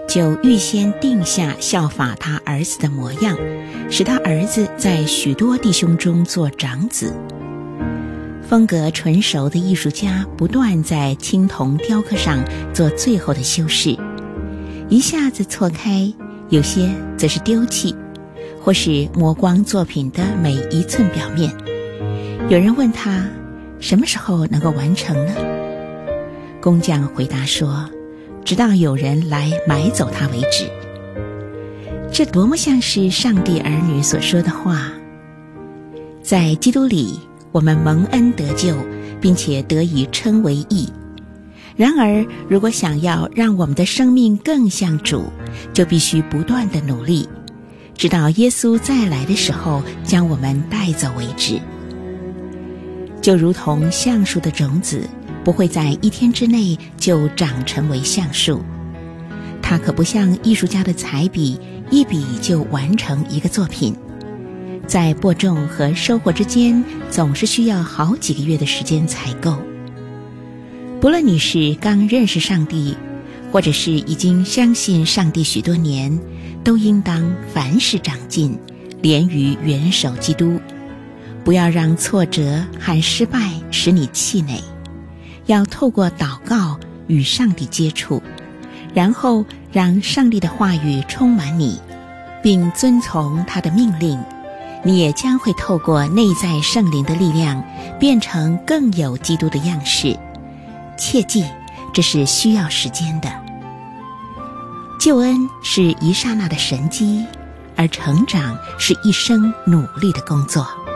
就预先定下效法他儿子的模样，使他儿子在许多弟兄中做长子。风格纯熟的艺术家不断在青铜雕刻上做最后的修饰，一下子错开，有些则是丢弃，或是磨光作品的每一寸表面。有人问他什么时候能够完成呢？工匠回答说，直到有人来买走它为止。这多么像是上帝儿女所说的话。在基督里，我们蒙恩得救，并且得以称为义。然而，如果想要让我们的生命更像主，就必须不断地努力，直到耶稣再来的时候将我们带走为止。就如同橡树的种子不会在一天之内就长成为橡树，它可不像艺术家的彩笔，一笔就完成一个作品。在播种和收获之间，总是需要好几个月的时间才够。不论你是刚认识上帝，或者是已经相信上帝许多年，都应当凡事长进，连于元首基督。不要让挫折和失败使你气馁，要透过祷告与上帝接触，然后让上帝的话语充满你，并遵从他的命令，你也将会透过内在圣灵的力量变成更有基督的样式。切记，这是需要时间的。救恩是一刹那的神迹，而成长是一生努力的工作。